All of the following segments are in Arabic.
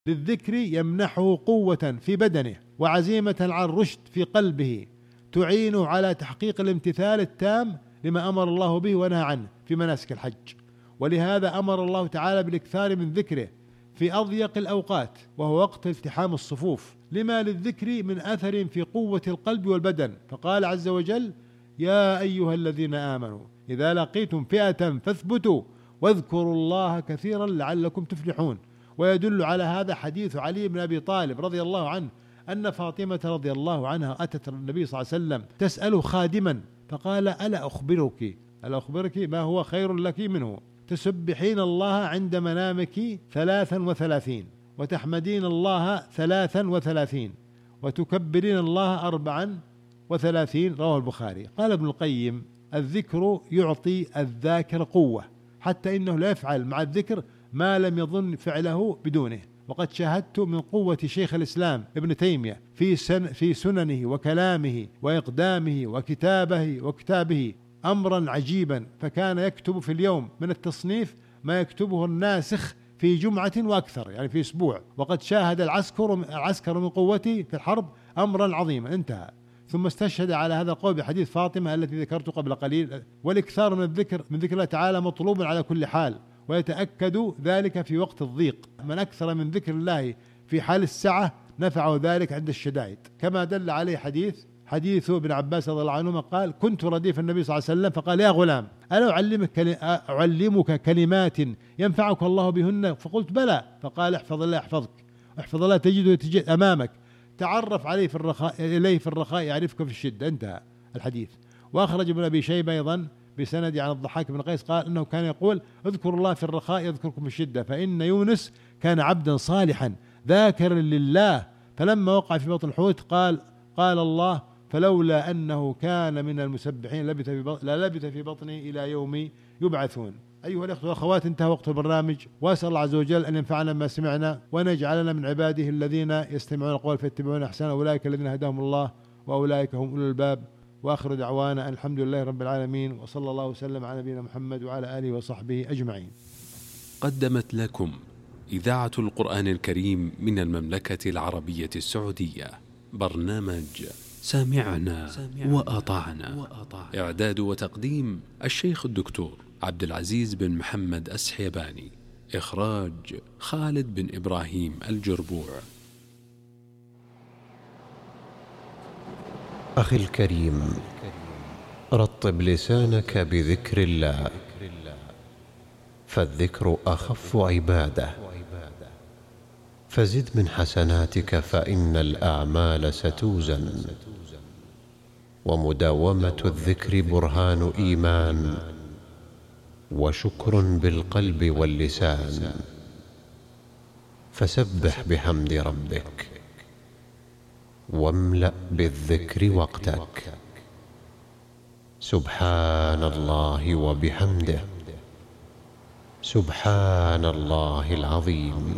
للذكر يمنحه قوة في بدنه وعزيمة على الرشد في قلبه تعينه على تحقيق الامتثال التام لما أمر الله به ونهى عنه في مناسك الحج. ولهذا أمر الله تعالى بالاكثار من ذكره في أضيق الأوقات وهو وقت التحام الصفوف، لما للذكر من أثر في قوة القلب والبدن، فقال عز وجل: يا أيها الذين آمنوا إذا لقيتم فئة فاثبتوا واذكروا الله كثيرا لعلكم تفلحون. ويدل على هذا حديث علي بن أبي طالب رضي الله عنه أن فاطمة رضي الله عنها أتت النبي صلى الله عليه وسلم تسأله خادما فقال: ألا أخبرك ما هو خير لك منه؟ تسبحين الله عند منامك 33 وتحمدين الله 33 وتكبرين الله 34. رواه البخاري. قال ابن القيم: الذكر يعطي الذاكر قوة حتى إنه لا يفعل مع الذكر ما لم يظن فعله بدونه. وقد شاهدت من قوة شيخ الإسلام ابن تيمية في سننه وكلامه وإقدامه وكتابه أمرا عجيبا، فكان يكتب في اليوم من التصنيف ما يكتبه الناسخ في جمعة وأكثر، يعني في أسبوع. وقد شاهد العسكر من قوته في الحرب أمرا عظيما. انتهى. ثم استشهد على هذا القول بحديث فاطمة التي ذكرت قبل قليل. والاكثار من ذكر الله تعالى مطلوب على كل حال، ويتأكد ذلك في وقت الضيق. من أكثر من ذكر الله في حال السعة نفعه ذلك عند الشدائد، كما دل عليه حديث ابن عباس رضي الله عنهما قال: كنت رديف النبي صلى الله عليه وسلم فقال: يا غلام ألا أعلمك كلمات ينفعك الله بهن؟ فقلت: بلى. فقال: احفظ الله يحفظك، احفظ الله تجد أمامك، تعرف عليه إليه في الرخاء يعرفك في الشدة. انتهى الحديث. وأخرج ابن أبي شيبة أيضا بسند عن الضحاك بن قيس قال إنه كان يقول: اذكروا الله في الرخاء يذكركم في الشدة، فإن يونس كان عبدا صالحا ذاكرا لله، فلما وقع في بطن الحوت قال الله: فلولا أنه كان من المسبحين لبث في بطنه إلى يوم يبعثون. أيها الأخوة والأخوات، انتهى وقت البرنامج، وأسأل الله عز وجل أن ينفعنا ما سمعنا وأن يجعلنا من عباده الذين يستمعون القول فيتبعون أحسنه، أولئك الذين هداهم الله وأولئك هم أولو الباب. وآخر دعوانا الحمد لله رب العالمين، وصلى الله وسلم على نبينا محمد وعلى آله وصحبه أجمعين. قدمت لكم إذاعة القرآن الكريم من المملكة العربية السعودية برنامج سامعنا وأطعنا. إعداد وتقديم الشيخ الدكتور عبد العزيز بن محمد السحيباني. إخراج خالد بن إبراهيم الجربوع. أخي الكريم، رطب لسانك بذكر الله، فالذكر أخف عبادة، فزد من حسناتك فإن الأعمال ستوزن، ومداومة الذكر برهان إيمان وشكر بالقلب واللسان، فسبح بحمد ربك واملأ بالذكر وقتك. سبحان الله وبحمده، سبحان الله العظيم.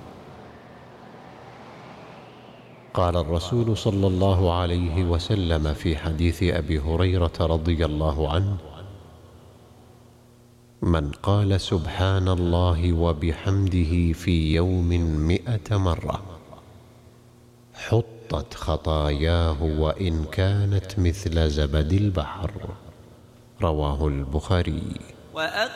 قال الرسول صلى الله عليه وسلم في حديث أبي هريرة رضي الله عنه: من قال سبحان الله وبحمده في يوم 100 مرة حطت خطاياه وإن كانت مثل زبد البحر. رواه البخاري.